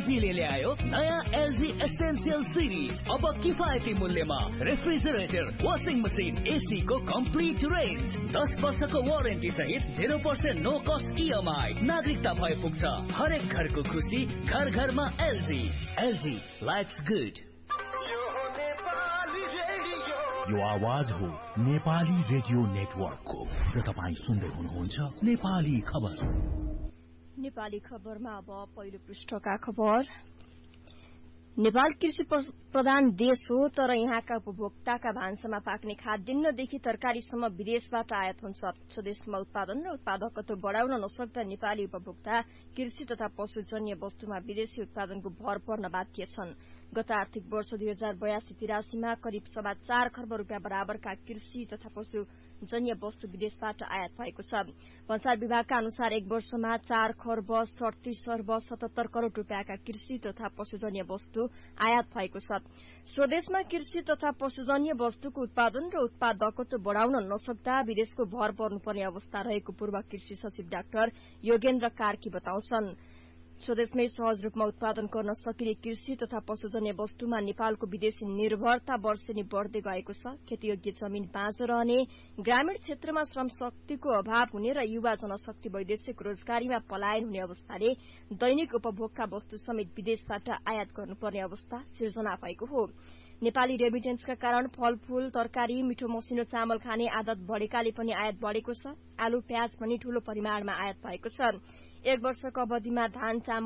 एलजीले ल्यायो नयाँ LG essential series. अब किफायती मूल्यमा रेफ्रिजरेटर, वाशिङ मसिन, एसी को कम्प्लिट रेन्ज, 10 वर्षको वारेन्टी सहित 0% नो कस्ट EMI। नागरिकता भए पुग्छ। हरेक घरको खुसी, घर घरमा एलजी। LG lives good. यो आवाज हो नेपाली रेडियो नेटवर्कको र तपाईं सुन्दै हुनुहुन्छ नेपाली खबर। नेपाली खबरमा अब पहिलो पृष्ठका खबर। नेपाल कृषि प्रधान देश हो, तर यहाँका उपभोक्ताका भान्सामा पाक्ने खाद्यान्नदेखि तरकारीसम्म विदेशबाट आयात हुन्छ। स्वदेशमा उत्पादन र उत्पादकत्व बढ़ाउन नसक्दा नेपाली उपभोक्ता कृषि तथा पशुजन्य वस्तुमा विदेशी उत्पादनको भर पर्न बाध्य छन्। गत आर्थिक वर्ष 2082-83 मा करिब 4.25 खर्ब रुपियाँ बराबरका कृषि तथा पशुजन्य वस्तु विदेशबाट आयात भएको छ। भन्सार विभागका अनुसार एक वर्षमा 4 खर्ब 37 अर्ब 77 करोड़ रुपियाँका कृषि तथा पशुजन्य वस्तु आयात भएको छ। स्वदेशमा कृषि तथा पशुजन्य वस्तुको उत्पादन र उत्पादकत्व बढ़ाउन नसक्दा विदेशको भर पर्नुपर्ने अवस्था रहेको पूर्व कृषि सचिव डाक्टर योगेन्द्र कार्की बताउँछन्। स्वदेशमै सहज रूपमा उत्पादन गर्न सकिने कृषि तथा पशुजन्य वस्तुमा नेपालको विदेशी निर्भरता वर्षेनी बढ़दै गएको छ। खेतीयोग्य जमीन बाँझो रहने, ग्रामीण क्षेत्रमा श्रम शक्तिको अभाव हुने र युवा जनशक्ति वैदेशिक रोजगारीमा पलायन हुने अवस्थाले दैनिक उपभोगका वस्तु समेत विदेशबाट आयात गर्नुपर्ने अवस्था सिर्जना भएको हो। नेपाली रेमिटेन्सका कारण फलफूल, तरकारी, मिठो मसिनो चामल खाने आदत बढ़ेकाले पनि आयात बढ़ेको छ। आलु, प्याज पनि ठूलो परिमाणमा आयात भएको छ। एक वर्षको अवधिमा धान, चामल